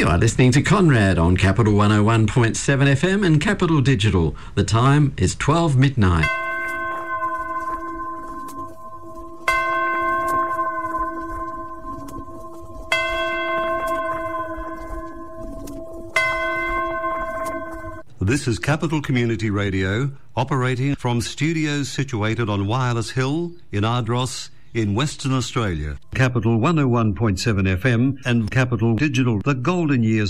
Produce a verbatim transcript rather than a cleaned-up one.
You are listening to Conrad on Capital one oh one point seven F M and Capital Digital. The time is twelve midnight. This is Capital Community Radio, operating from studios situated on Wireless Hill in Ardross in Western Australia. Capital one oh one point seven F M and Capital Digital, the golden years